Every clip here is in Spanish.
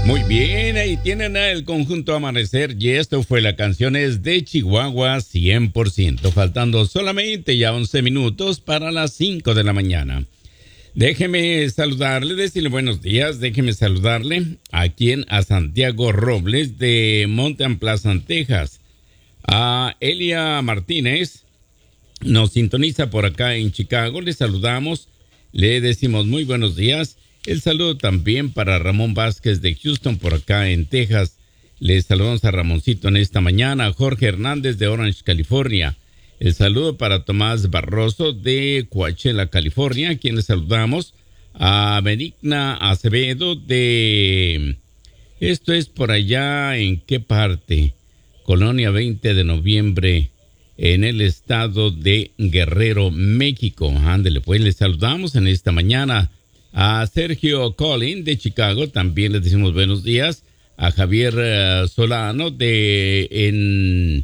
Muy bien, ahí tienen el conjunto Amanecer y esto fue la canción es de Chihuahua 100%, faltando solamente ya 11 minutos para las 5 de la mañana. Déjeme saludarle, decirle buenos días, déjeme saludarle a Santiago Robles de Mountain Plaza, Texas, a Elia Martínez, nos sintoniza por acá en Chicago, le saludamos, le decimos muy buenos días. El saludo también para Ramón Vázquez de Houston por acá en Texas. Le saludamos a Ramoncito en esta mañana. A Jorge Hernández de Orange, California. El saludo para Tomás Barroso de Coachella, California, a quien le saludamos. A Benigna Acevedo de... Esto es por allá, ¿en qué parte? Colonia 20 de noviembre, en el estado de Guerrero, México. Ándele, pues le saludamos en esta mañana. A Sergio Collin de Chicago también les decimos buenos días. A Javier Solano en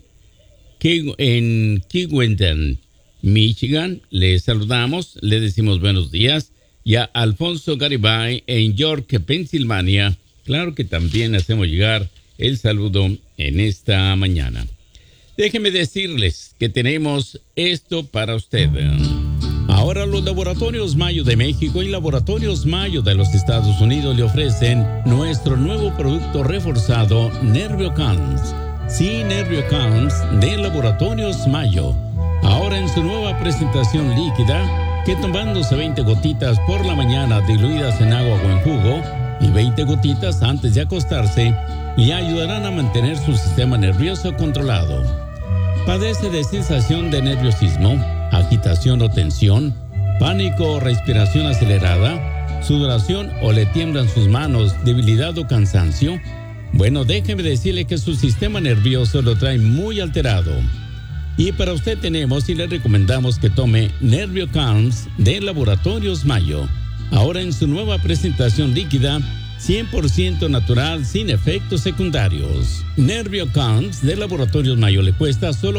Keweenaw, Michigan, les saludamos, les decimos buenos días. Y a Alfonso Garibay en York, Pensilvania, claro que también hacemos llegar el saludo en esta mañana. Déjenme decirles que tenemos esto para usted. Ahora los Laboratorios Mayo de México y Laboratorios Mayo de los Estados Unidos le ofrecen nuestro nuevo producto reforzado NervioCalms. Sí, NervioCalms de Laboratorios Mayo. Ahora en su nueva presentación líquida, que tomándose 20 gotitas por la mañana diluidas en agua o en jugo y 20 gotitas antes de acostarse, le ayudarán a mantener su sistema nervioso controlado. ¿Padece de sensación de nerviosismo, agitación o tensión, pánico o respiración acelerada, sudoración o le tiemblan sus manos, debilidad o cansancio? Bueno, déjeme decirle que su sistema nervioso lo trae muy alterado. Y para usted tenemos y le recomendamos que tome NervioCalms de Laboratorios Mayo. Ahora en su nueva presentación líquida, 100% natural, sin efectos secundarios. NervioCalms de Laboratorios Mayo le cuesta solo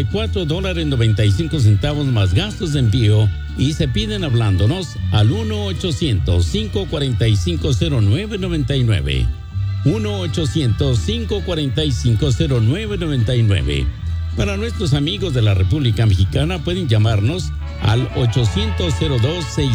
$44.95 más gastos de envío y se piden hablándonos al 1-800-545-0999. 1-800-545-0999. Para nuestros amigos de la República Mexicana pueden llamarnos al 800-02-6